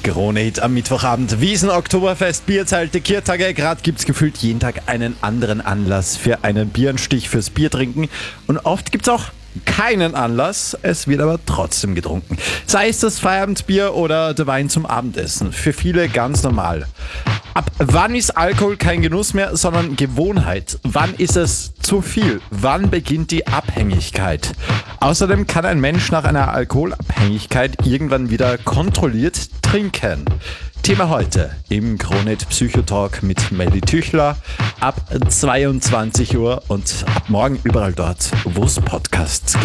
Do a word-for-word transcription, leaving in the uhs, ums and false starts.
Kronehit am Mittwochabend. Wiesen, Oktoberfest, Bierzelte, Kiertage. Gerade gibt es gefühlt jeden Tag einen anderen Anlass für einen Bierenstich, fürs Biertrinken. Und oft gibt es auch keinen Anlass, es wird aber trotzdem getrunken. Sei es das Feierabendbier oder der Wein zum Abendessen. Für viele ganz normal. Ab wann ist Alkohol kein Genuss mehr, sondern Gewohnheit? Wann ist es zu viel? Wann beginnt die Abhängigkeit? Außerdem kann ein Mensch nach einer Alkoholabhängigkeit irgendwann wieder kontrolliert trinken. Thema heute im Kronehit Psychotalk mit Melly Tüchler ab zweiundzwanzig Uhr und ab morgen überall dort, wo es Podcasts gibt.